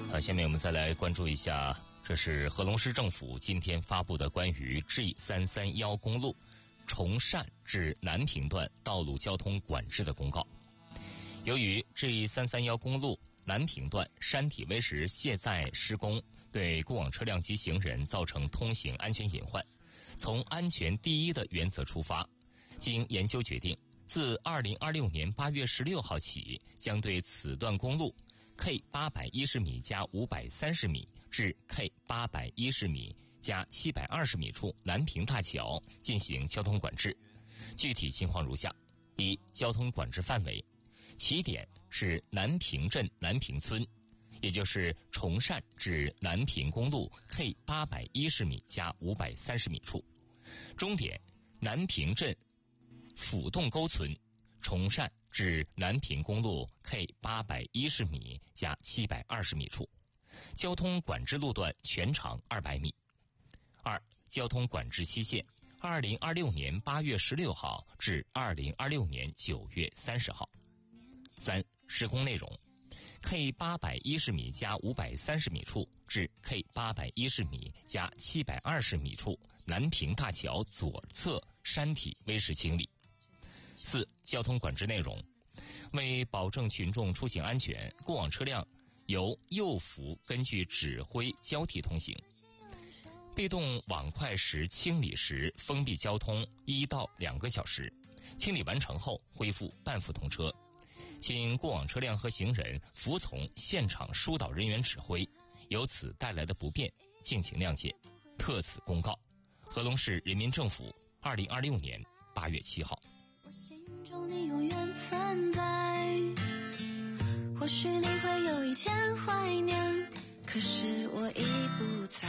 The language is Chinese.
下面我们再来关注一下，这是贺龙市政府今天发布的关于 G331 公路崇善至南平段道路交通管制的公告。由于 G331 公路南平段山体危石卸载施工，对过往车辆及行人造成通行安全隐患，从安全第一的原则出发，经研究决定，自2026年8月16号起，将对此段公路 K810米加530米至 K810米加720米处南平大桥进行交通管制。具体情况如下：一、交通管制范围，起点是南平镇南平村，也就是崇善至南平公路 K810米加530米处；终点南平镇府洞沟村，崇善至南平公路 K810米加720米处，交通管制路段全长200米。二、交通管制期限2026年8月16号至2026年9月30号。三、施工内容 K810米加530米处至 K810米加720米处南平大桥左侧山体危石清理。四、交通管制内容，为保证群众出行安全，过往车辆由右扶根据指挥交替通行。被动网块石清理时封闭交通1到2个小时，清理完成后恢复半幅通车。请过往车辆和行人服从现场疏导人员指挥，由此带来的不便敬请谅解。特此公告。贺龙市人民政府2026年8月7号。 我心中你永远存在，或许你会有一天怀念，可是我已不在。